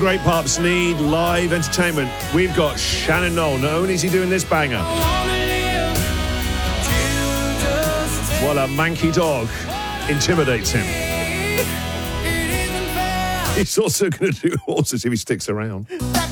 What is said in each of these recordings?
Great Pops need live entertainment. We've got Shannon Noll. Not only is he doing this banger, while a manky dog intimidates him. He's also going to do horses if he sticks around.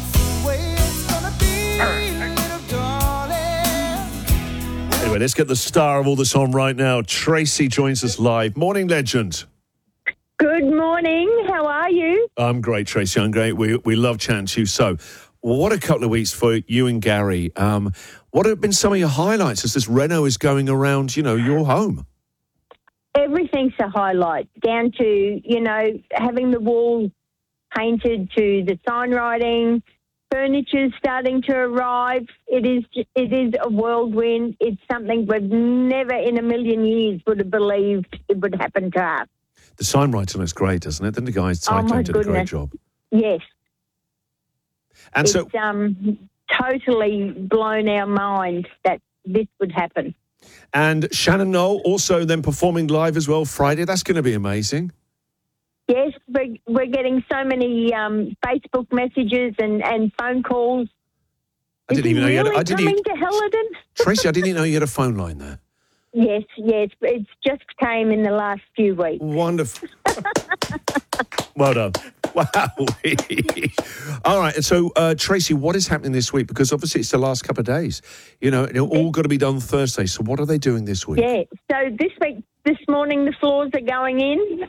Anyway, let's get the star of all this on right now. Tracy joins us live. Morning, legend. Good morning. How are you? I'm great, Tracy. I'm great. We love chatting to you. So, what a couple of weeks for you and Gary. What have been some of your highlights as this Renault is going around, your home? Everything's a highlight, down to, having the walls painted to the sign writing, furniture's starting to arrive. It is a whirlwind. It's something we've never in a million years would have believed it would happen to us. The sign writing looks great, doesn't it? Then the guys did a great job. Yes. And it's so totally blown our mind that this would happen. And Shannon Noll also then performing live as well Friday. That's going to be amazing. Yes, we're getting so many Facebook messages and phone calls. I didn't even know you had. Coming to Helidon? Tracy, I didn't know you had a phone line there. Yes. It's just came in the last few weeks. Wonderful. Well done. Wow. All right. And so, Tracy, what is happening this week? Because obviously it's the last couple of days. It's all got to be done Thursday. So what are they doing this week? Yeah. So this morning, the floors are going in.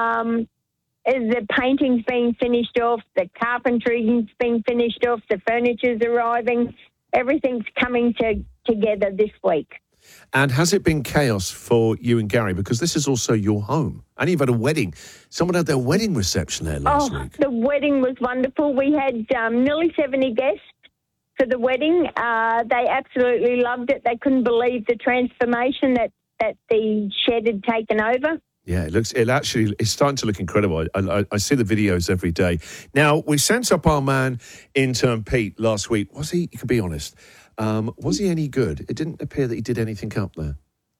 The painting's being finished off. The carpentry's being finished off. The furniture's arriving. Everything's coming together this week. And has it been chaos for you and Gary? Because this is also your home. And you've had a wedding. Someone had their wedding reception there last week. The wedding was wonderful. We had nearly 70 guests for the wedding. They absolutely loved it. They couldn't believe the transformation that the shed had taken over. Yeah, it's starting to look incredible. I see the videos every day. Now, we sent up our man, intern Pete, last week. Was he, you can be honest, was he any good? It didn't appear that he did anything up there.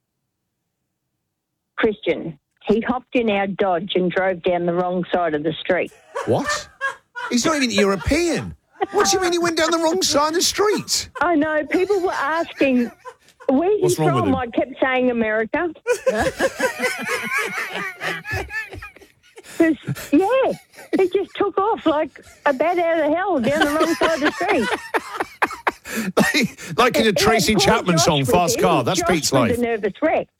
Christian, he hopped in our Dodge and drove down the wrong side of the street. What? He's not even European. What do you mean he went down the wrong side of the street? I know. People were asking, where's What's he wrong with from? him? I kept saying America. He just took off like a bat out of hell down the wrong side of the street. like in a Tracy Chapman song, Fast Car. That's Josh Pete's life. was a nervous wreck.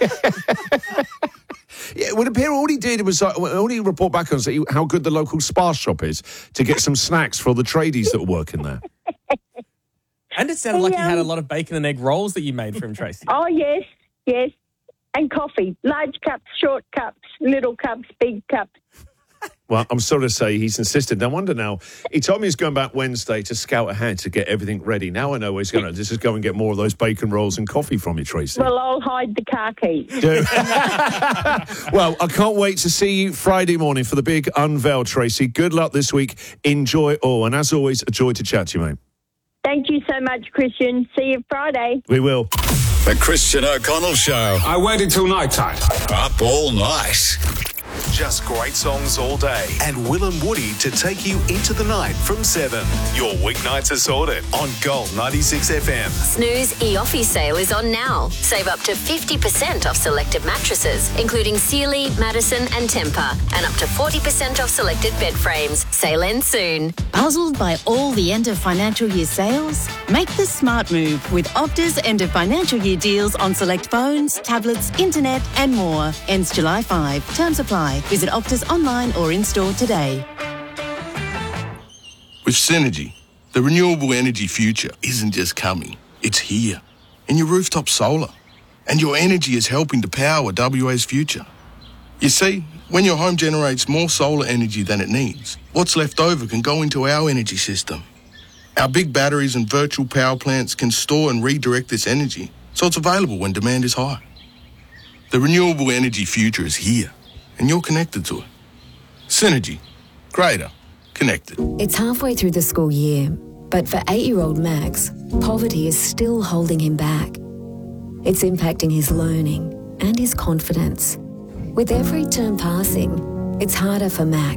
Yeah, it would appear all he did was all he report back on is how good the local Spa shop is to get some snacks for all the tradies that were working there. And it sounded like you had a lot of bacon and egg rolls that you made for him, Tracy. Oh, yes. And coffee. Large cups, short cups, little cups, big cups. Well, I'm sorry to say he's insisted. No wonder now. He told me he's going back Wednesday to scout ahead to get everything ready. Now I know where he's going to just go and get more of those bacon rolls and coffee from you, Tracy. Well, I'll hide the car keys. Well, I can't wait to see you Friday morning for the big unveil, Tracy. Good luck this week. Enjoy all. And as always, a joy to chat to you, mate. Thank you so much, Christian. See you Friday. We will. The Christian O'Connell Show. I waited till night time. Up all night. Just great songs all day. And Will and Woody to take you into the night from 7. Your weeknights are sorted on Gold 96 FM. Snooze e-Office sale is on now. Save up to 50% off selected mattresses, including Sealy, Madison and Tempur, and up to 40% off selected bed frames. Sale ends soon. Puzzled by all the end of financial year sales? Make the smart move with Opta's end of financial year deals on select phones, tablets, internet and more. Ends July 5. Terms apply. Visit Optus online or in-store today. With Synergy, the renewable energy future isn't just coming, it's here. In your rooftop solar. And your energy is helping to power WA's future. You see, when your home generates more solar energy than it needs, what's left over can go into our energy system. Our big batteries and virtual power plants can store and redirect this energy, so it's available when demand is high. The renewable energy future is here, and you're connected to it. Synergy. Greater. Connected. It's halfway through the school year, but for 8-year-old Max, poverty is still holding him back. It's impacting his learning and his confidence. With every term passing, it's harder for Max.